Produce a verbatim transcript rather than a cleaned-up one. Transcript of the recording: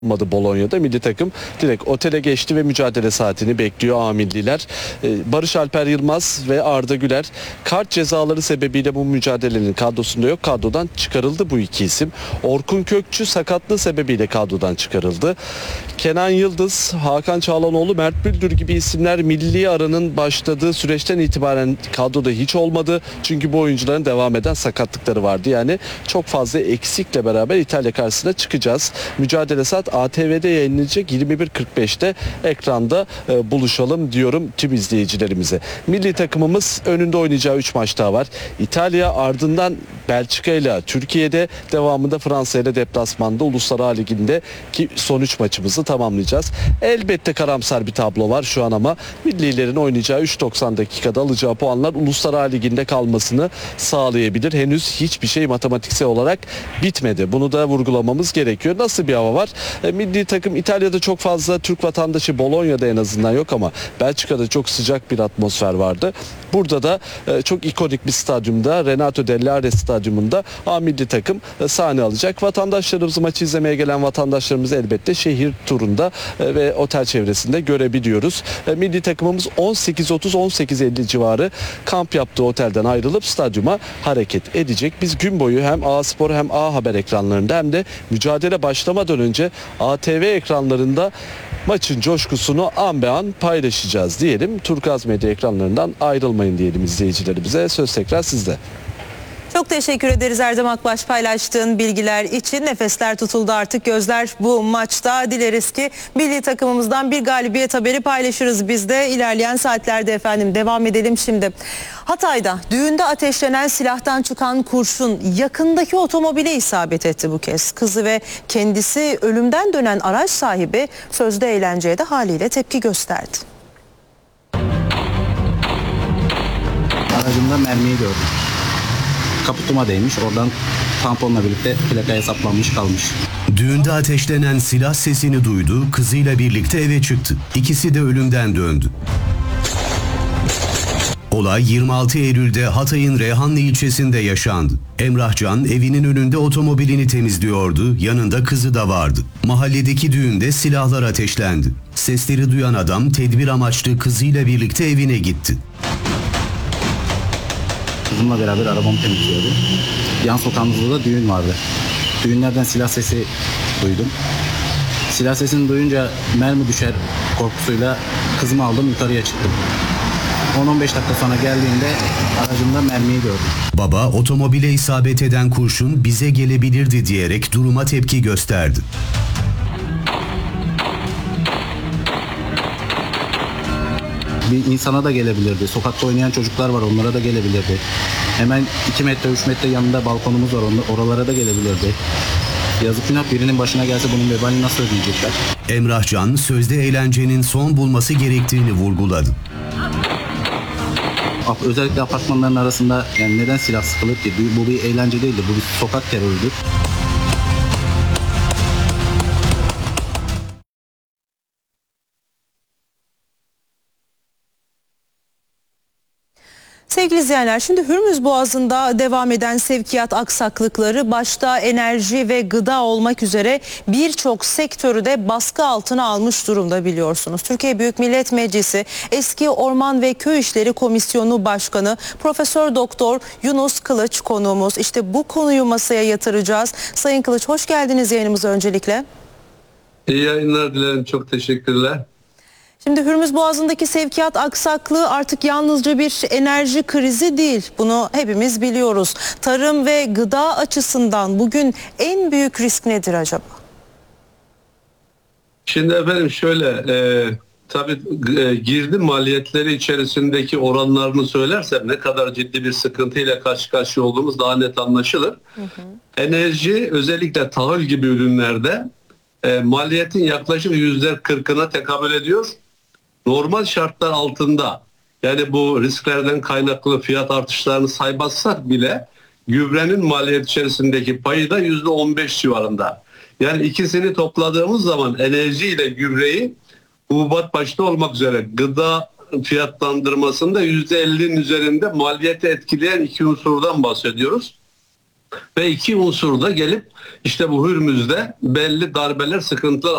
olmadı Bolonya'da. Milli takım direkt otele geçti ve mücadele saatini bekliyor A milliler. Ee, Barış Alper Yılmaz ve Arda Güler kart cezaları sebebiyle bu mücadelenin kadrosunda yok. Kadrodan çıkarıldı bu iki isim. Orkun Kökçü sakatlığı sebebiyle kadrodan çıkarıldı. Kenan Yıldız, Hakan Çağlanoğlu, Mert Büldür gibi isimler milli aranın başladığı süreçten itibaren kadroda hiç olmadı. Çünkü bu oyuncuların devam eden sakatlıkları vardı. Yani çok fazla eksikle beraber İtalya karşısına çıkacağız. Mücadele saat A T V'de yayınlanacak yirmi bir kırk beşte ekranda e, buluşalım diyorum tüm izleyicilerimize. Milli takımımız önünde oynayacağı üç maç daha var. İtalya, ardından Belçika ile Türkiye'de, devamında Fransa ile deplasmanda Uluslar A Ligi'nde ki son üç maçımızı tamamlayacağız. Elbette karamsar bir tablo var şu an ama millilerin oynayacağı üç doksan dakikada alacağı puanlar Uluslar A Ligi'nde kalmasını sağlayabilir. Henüz hiçbir şey matematiksel olarak bitmedi. Bunu da vurgulamamız gerekiyor. Nasıl bir hava var? E, milli takım İtalya'da çok fazla Türk vatandaşı, Bolonya'da en azından yok ama Belçika'da çok sıcak bir atmosfer vardı. Burada da e, çok ikonik bir stadyumda, Renato Dell'Are stadyumunda A milli takım e, sahne alacak. Vatandaşlarımız, maçı izlemeye gelen vatandaşlarımız elbette şehir turunda e, ve otel çevresinde görebiliyoruz. E, milli takımımız on sekiz otuz on sekiz elli civarı kamp yaptığı otelden ayrılıp stadyuma hareket edecek. Biz gün boyu hem A Spor hem A Haber ekranlarında hem de mücadele başlamadan önce A T V ekranlarında maçın coşkusunu an be an paylaşacağız diyelim. Turkuaz Medya ekranlarından ayrılmayın diyelim izleyicilerimize. Söz tekrar sizde. Çok teşekkür ederiz Erdem Akbaş paylaştığın bilgiler için. Nefesler tutuldu artık, gözler bu maçta. Dileriz ki milli takımımızdan bir galibiyet haberi paylaşırız biz de ilerleyen saatlerde efendim. Devam edelim şimdi. Hatay'da düğünde ateşlenen silahtan çıkan kurşun yakındaki otomobile isabet etti bu kez. Kızı ve kendisi ölümden dönen araç sahibi sözde eğlenceye de haliyle tepki gösterdi. Aracımda mermiyi gördüm. Kaputuma değmiş, oradan tamponla birlikte plakaya saplanmış kalmış. Düğünde ateşlenen silah sesini duydu, kızıyla birlikte eve çıktı. İkisi de ölümden döndü. Olay yirmi altı Eylül'de Hatay'ın Reyhanlı ilçesinde yaşandı. Emrah Can evinin önünde otomobilini temizliyordu, yanında kızı da vardı. Mahalledeki düğünde silahlar ateşlendi. Sesleri duyan adam tedbir amaçlı kızıyla birlikte evine gitti. Kızımla beraber arabamı temizliyordu. Yan sokağımızda da düğün vardı. Düğünlerden silah sesi duydum. Silah sesini duyunca mermi düşer korkusuyla kızımı aldım, yukarıya çıktım. on on beş dakika sonra geldiğinde aracımda mermiyi gördüm. Baba otomobile isabet eden kurşun bize gelebilirdi diyerek duruma tepki gösterdi. Bir insana da gelebilirdi. Sokakta oynayan çocuklar var, onlara da gelebilirdi. Hemen iki metre üç metre yanında balkonumuz var, oralara da gelebilirdi. Yazık günah, birinin başına gelse bunun vebalini nasıl ödeyecekler? Emrah Can sözde eğlencenin son bulması gerektiğini vurguladı. Özellikle apartmanların arasında yani neden silah sıkılır ki? Bu bir eğlence değildir, bu bir sokak terörüdür. Sevgili izleyenler, şimdi Hürmüz Boğazı'nda devam eden sevkiyat aksaklıkları başta enerji ve gıda olmak üzere birçok sektörü de baskı altına almış durumda biliyorsunuz. Türkiye Büyük Millet Meclisi Eski Orman ve Köy İşleri Komisyonu Başkanı Profesör Doktor Yunus Kılıç konuğumuz. İşte bu konuyu masaya yatıracağız. Sayın Kılıç, hoş geldiniz yayınımıza öncelikle. İyi yayınlar dilerim, çok teşekkürler. Şimdi Hürmüz Boğazı'ndaki sevkiyat aksaklığı artık yalnızca bir enerji krizi değil. Bunu hepimiz biliyoruz. Tarım ve gıda açısından bugün en büyük risk nedir acaba? Şimdi efendim şöyle, e, tabii e, girdi maliyetleri içerisindeki oranlarını söylersem ne kadar ciddi bir sıkıntıyla karşı karşıya olduğumuz daha net anlaşılır. Hı hı. Enerji, özellikle tahıl gibi ürünlerde e, maliyetin yaklaşık yüzde kırkına tekabül ediyor. Normal şartlar altında, yani bu risklerden kaynaklı fiyat artışlarını saymazsak bile gübrenin maliyet içerisindeki payı da yüzde on beş civarında. Yani ikisini topladığımız zaman enerji ile gübreyi, hububat başta olmak üzere gıda fiyatlandırmasında yüzde ellinin üzerinde maliyeti etkileyen iki unsurdan bahsediyoruz. Ve iki unsur da gelip işte bu Hürmüz'de belli darbeler, sıkıntılar